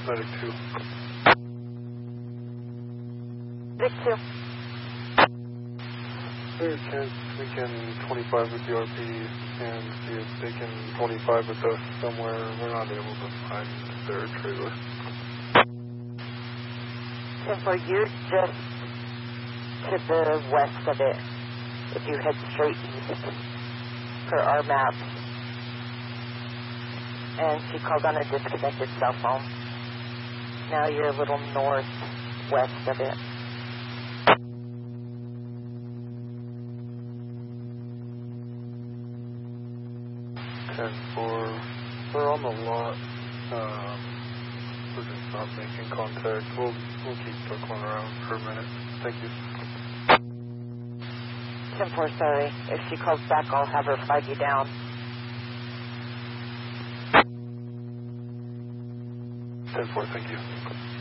Medic 2. Medic 2. There's a chance we can 25 with the RP and see if they can 25 with us somewhere. We're not able to find their trailer. 10-4, you're just to the west of it. If you head straight east per our map. And she called on a disconnected cell phone. Now you're a little northwest of it. 10-4, we're on the lot. We're just not making contact. We'll keep circling around for a minute. Thank you. 10-4, sorry. If she calls back, I'll have her flag you down. 10-4, thank you.